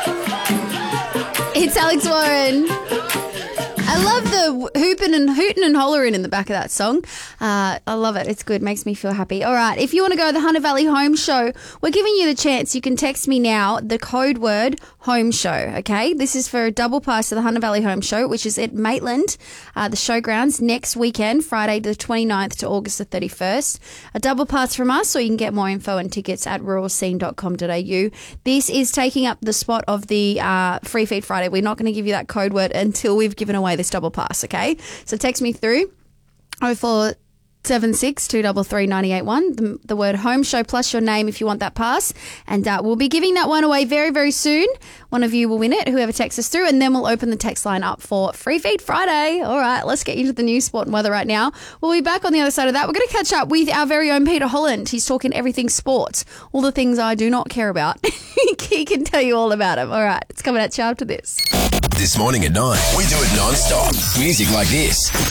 It's Alex Warren. I love the hooping and hooting and hollering in the back of that song. I love it. It's good. Makes me feel happy. All right. If you want to go to the Hunter Valley Home Show, we're giving you the chance. You can text me now, the code word home show. Okay. This is for a double pass to the Hunter Valley Home Show, which is at Maitland, the showgrounds next weekend, Friday the 29th to August the 31st. A double pass from us, or you can get more info and tickets at ruralscene.com.au. This is taking up the spot of the Free Feed Friday. We're not going to give you that code word until we've given away this double pass, okay? So text me through 0476 233 981, the word home show plus your name if you want that pass, and we'll be giving that one away very, very soon. One of you will win it, whoever texts us through, and then we'll open the text line up for Free Feed Friday. All right, let's get into the news, sport and weather right now. We'll be back on the other side of that. We're going to catch up with our very own Peter Holland. He's talking everything sports, all the things I do not care about. He can tell you all about them. All right, it's coming at you after this. This morning at 9, we do it non-stop. Music like this.